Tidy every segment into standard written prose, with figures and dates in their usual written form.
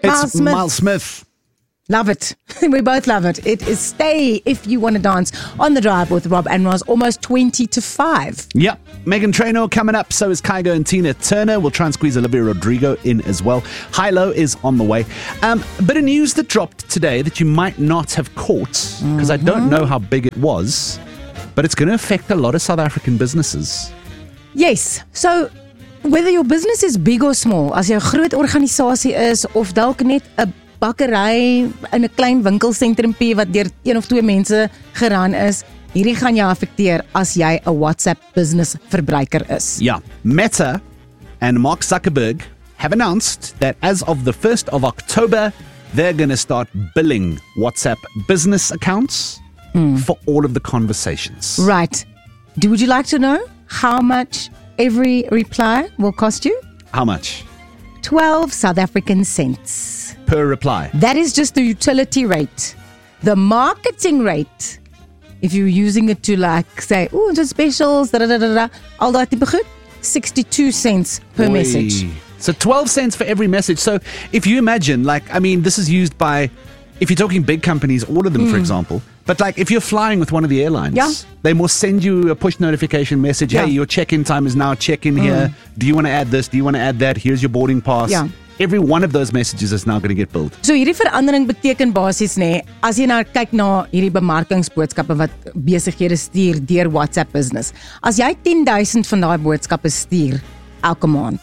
It's Miles Smith. Love it. We both love it. It is Stay If You Want to Dance on The Drive with Rob and Roz, almost 20-5. Yep. Megan Trainor coming up. So is Kygo and Tina Turner. We'll try and squeeze Olivia Rodrigo in as well. Hilo is on the way. A bit of news that dropped today that you might not have caught, because I don't know how big it was, but it's going to affect a lot of South African businesses. Yes. So, whether your business is big or small, as jy 'n groot organisasie is of dalk net 'n bakkery in 'n klein winkelsentrumpie wat deur 1 of 2 mense geran is, hierdie gaan jou affekteer as jy 'n WhatsApp business verbruiker is. Yeah. Meta and Mark Zuckerberg have announced that as of the 1st of October, they're going to start billing WhatsApp business accounts for all of the conversations. Right. Would you like to know how much every reply will cost you? How much? 12 South African cents. Per reply. That is just the utility rate. The marketing rate, if you're using it to like say, oh, just specials, al daai tipe goed, 62 cents per message. So 12 cents for every message. So if you imagine, this is used by, if you're talking big companies, all of them, for example, but like if you're flying with one of the airlines, they will send you a push notification message. Hey, your check-in time is now, check in here. Do you want to add this? Do you want to add that? Here's your boarding pass. Yeah. Every one of those messages is now going to get billed. So hierdie verandering beteken basies as jy nou kyk na hierdie bemarkingsboodskappe wat besighede stuur deur WhatsApp Business. As jy 10,000 van daai boodskappe stuur elke maand,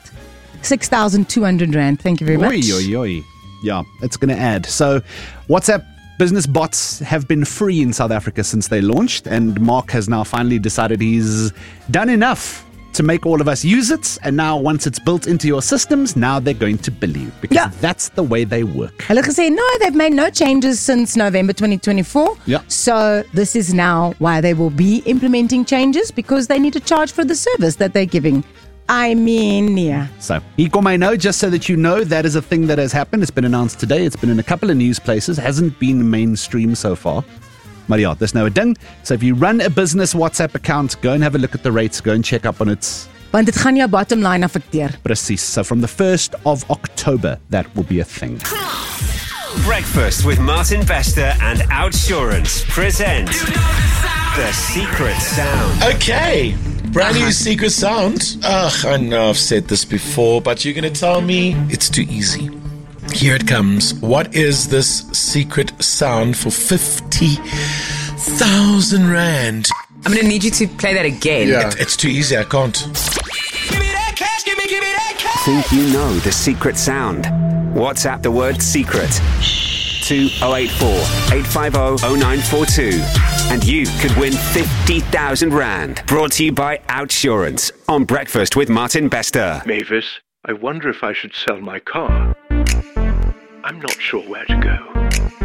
6,200 rand. Thank you very much. Yeah, it's going to add. So WhatsApp business bots have been free in South Africa since they launched, and Mark has now finally decided he's done enough to make all of us use it, and now once it's built into your systems, now they're going to bill you, because that's the way they work. Hulle gesê, no, they've made no changes since November 2024. Yeah. So this is now why they will be implementing changes, because they need to charge for the service that they're giving. I mean, yeah. So, hier kom hy nou, just so that you know, that is a thing that has happened. It's been announced today. It's been in a couple of news places. Hasn't been mainstream so far. Maar ja, there's no a ding. So if you run a business WhatsApp account, go and have a look at the rates. Go and check up on it. Want dit gaan jou bottom line affekteer. Precies. So from the 1st of October, that will be a thing. Breakfast with Martin Bester and Outsurance present The Secret Sound. Okay. Brand new secret sound. I know I've said this before, but you're going to tell me it's too easy. Here it comes. What is this secret sound for 50,000 rand? I'm going to need you to play that again. Yeah, it's too easy. I can't. Give me that cash, give me that cash. Think you know the secret sound? WhatsApp the word secret to 084 850 0942 and you could win 50,000 rand. Brought to you by Outsurance on Breakfast with Martin Bester. Mavis, I wonder if I should sell my car. I'm not sure where to go.